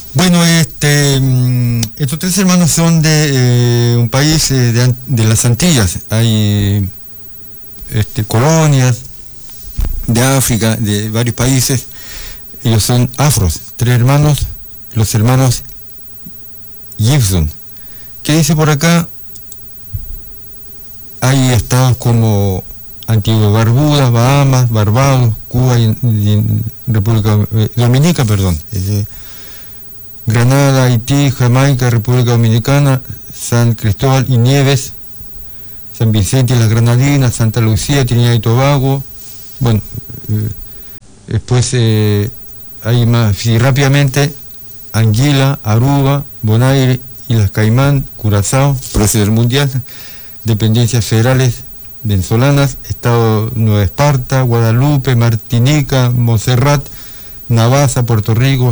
Bueno, estos tres hermanos son de un país de las Antillas. Hay colonias de África, de varios países. Ellos son afros, tres hermanos, los hermanos Gibson. ¿Qué dice por acá? Hay estados como Antigua y Barbuda, Bahamas, Barbados, Cuba y República Dominica, perdón. Granada, Haití, Jamaica, República Dominicana, San Cristóbal y Nieves, San Vicente y las Granadinas, Santa Lucía, Trinidad y Tobago. Bueno, después hay más, y rápidamente, Anguila, Aruba, Bonaire, Islas Caimán, Curazao, Prócer Mundial, dependencias federales venezolanas, Estado Nueva Esparta, Guadalupe, Martinica, Montserrat, Navassa, Puerto Rico,